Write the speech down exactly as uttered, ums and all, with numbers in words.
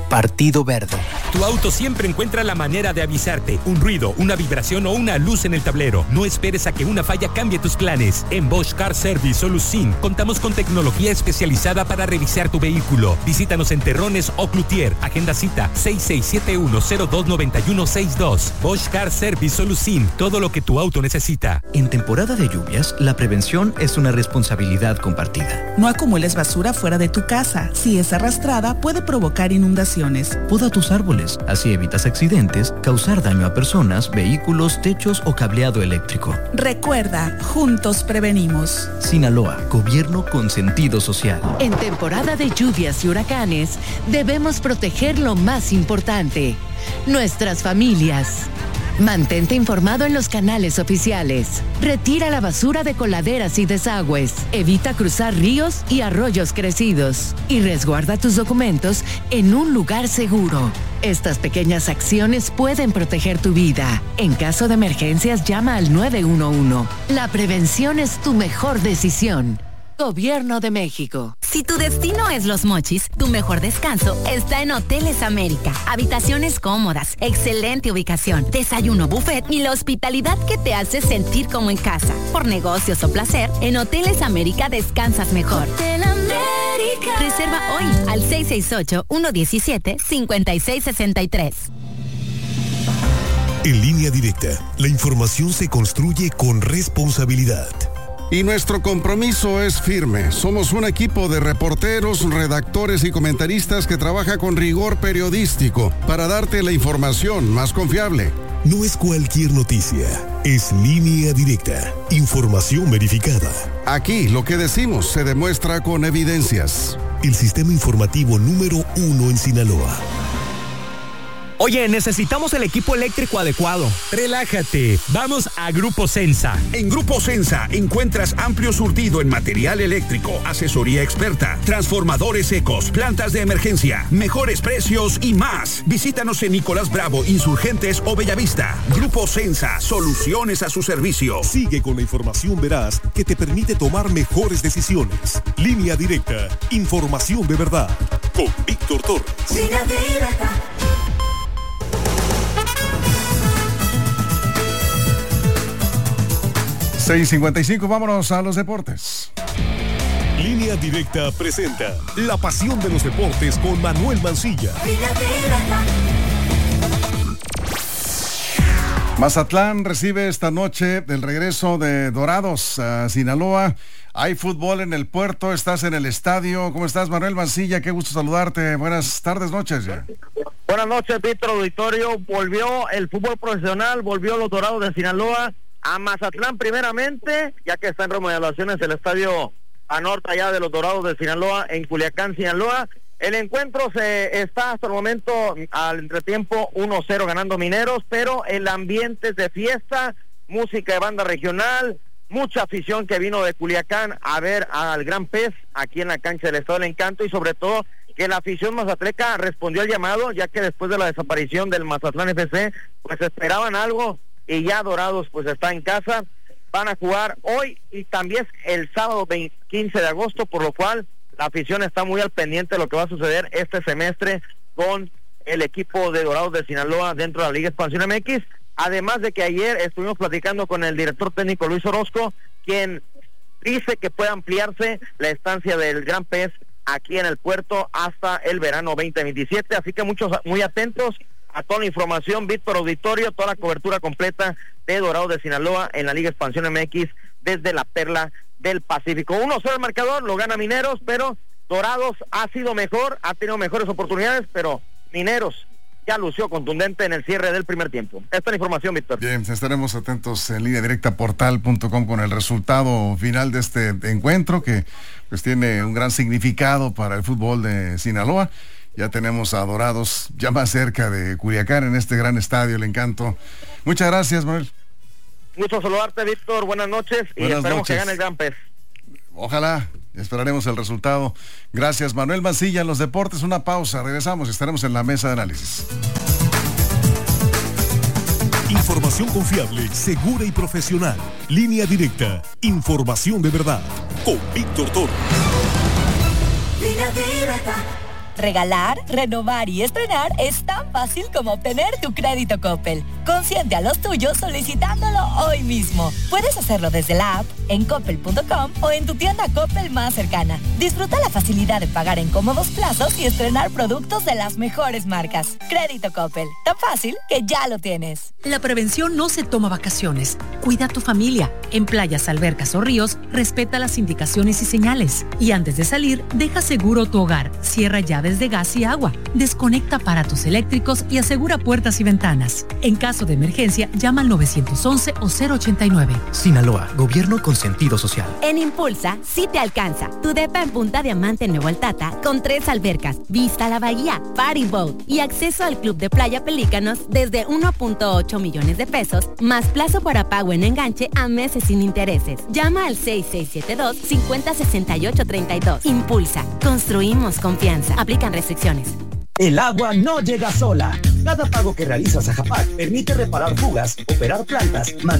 Partido Verde. Tu auto siempre encuentra la manera de avisarte. Un ruido, una vibración o una luz en el tablero. No esperes a que una falla cambie tus planes. En Bosch Car Service Solusin contamos con tecnología especializada para revisar tu vehículo. Visítanos en Terrones o Cloutier. Agenda cita seis seis siete uno cero dos nueve uno seis dos. Bosch Car Service Solusin. Todo lo que tu auto necesita. En temporada de lluvias, la prevención es una responsabilidad compartida. No acumules basura fuera de tu casa. Si es arrastrada, puede provocar inundaciones. Poda tus árboles, así evitas accidentes, causar daño a personas, vehículos, techos o cableado eléctrico. Recuerda, juntos prevenimos. Sinaloa, gobierno con sentido social. En temporada de lluvias y huracanes, debemos proteger lo más importante, nuestras familias. Mantente informado en los canales oficiales. Retira la basura de coladeras y desagües. Evita cruzar ríos y arroyos crecidos. Y resguarda tus documentos en un lugar seguro. Estas pequeñas acciones pueden proteger tu vida. En caso de emergencias, llama al nueve uno uno. La prevención es tu mejor decisión. Gobierno de México. Si tu destino es Los Mochis, tu mejor descanso está en Hoteles América. Habitaciones cómodas, excelente ubicación, desayuno buffet y la hospitalidad que te hace sentir como en casa. Por negocios o placer, en Hoteles América descansas mejor. Hotel América. Reserva hoy al seis seis ocho, uno uno siete, cinco seis seis tres. En Línea Directa, la información se construye con responsabilidad. Y nuestro compromiso es firme. Somos un equipo de reporteros, redactores y comentaristas que trabaja con rigor periodístico para darte la información más confiable. No es cualquier noticia, es Línea Directa, información verificada. Aquí lo que decimos se demuestra con evidencias. El sistema informativo número uno en Sinaloa. Oye, necesitamos el equipo eléctrico adecuado. Relájate, vamos a Grupo Sensa. En Grupo Sensa encuentras amplio surtido en material eléctrico, asesoría experta, transformadores secos, plantas de emergencia, mejores precios y más. Visítanos en Nicolás Bravo, Insurgentes o Bellavista. Grupo Sensa, soluciones a su servicio. Sigue con la información veraz que te permite tomar mejores decisiones. Línea Directa, información de verdad. Con Víctor Torres. Línea Directa. seis cincuenta y cinco, vámonos a los deportes. Línea Directa presenta La Pasión de los Deportes con Manuel Mancilla. Mazatlán recibe esta noche el regreso de Dorados a Sinaloa. Hay fútbol en el puerto, estás en el estadio. ¿Cómo estás, Manuel Mancilla? Qué gusto saludarte. Buenas tardes, noches. Ya. Buenas noches, Víctor Auditorio. Volvió el fútbol profesional, volvió los Dorados de Sinaloa a Mazatlán primeramente, ya que está en remodelaciones el estadio Anorta allá de los Dorados de Sinaloa en Culiacán, Sinaloa. El encuentro se está hasta el momento al entretiempo uno cero ganando Mineros, pero el ambiente es de fiesta, música de banda regional, mucha afición que vino de Culiacán a ver al Gran Pez aquí en la cancha del Estado del Encanto, y sobre todo que la afición mazatleca respondió al llamado, ya que después de la desaparición del Mazatlán F C, pues esperaban algo. Y ya Dorados pues está en casa, van a jugar hoy y también el sábado quince de agosto, por lo cual la afición está muy al pendiente de lo que va a suceder este semestre con el equipo de Dorados de Sinaloa dentro de la Liga Expansión M X, además de que ayer estuvimos platicando con el director técnico Luis Orozco, quien dice que puede ampliarse la estancia del Gran Pez aquí en el puerto hasta el verano veinte veintisiete, así que muchos muy atentos a toda la información, Víctor Auditorio, toda la cobertura completa de Dorados de Sinaloa en la Liga Expansión M X desde la Perla del Pacífico. uno cero el marcador, lo gana Mineros, pero Dorados ha sido mejor, ha tenido mejores oportunidades, pero Mineros ya lució contundente en el cierre del primer tiempo. Esta es la información, Víctor. Bien, estaremos atentos en línea directa portal punto com con el resultado final de este encuentro, que pues tiene un gran significado para el fútbol de Sinaloa. Ya tenemos a Dorados ya más cerca de Culiacán en este gran estadio, El Encanto. Muchas gracias, Manuel. Gusto saludarte, Víctor. Buenas noches y Buenas esperemos noches. que gane el Gran Pez. Ojalá, esperaremos el resultado. Gracias, Manuel Mancilla. En los deportes, una pausa. Regresamos y estaremos en la mesa de análisis. Información confiable, segura y profesional. Línea Directa, información de verdad. Con Víctor Torres. Línea Directa. Regalar, renovar y estrenar es tan fácil como obtener tu crédito Coppel. Consiente a los tuyos solicitándolo hoy mismo. Puedes hacerlo desde la app, en coppel punto com o en tu tienda Coppel más cercana. Disfruta la facilidad de pagar en cómodos plazos y estrenar productos de las mejores marcas. Crédito Coppel, tan fácil que ya lo tienes. La prevención no se toma vacaciones. Cuida a tu familia. En playas, albercas o ríos, respeta las indicaciones y señales. Y antes de salir, deja seguro tu hogar. Cierra llaves de gas y agua. Desconecta aparatos eléctricos y asegura puertas y ventanas. En caso de emergencia, llama al nueve once o cero ochenta y nueve. Sinaloa, gobierno con sentido social. En Impulsa, sí te alcanza. Tu depa en Punta Diamante en Nuevo Altata, con tres albercas, vista a la bahía, party boat y acceso al club de playa Pelícanos desde uno punto ocho millones de pesos, más plazo para pago en enganche a meses sin intereses. Llama al seis seis siete dos, cinco cero seis ocho tres dos. Impulsa, construimos confianza. Aplican restricciones. El agua no llega sola. Cada pago que realizas a Japac permite reparar fugas, operar plantas, mantener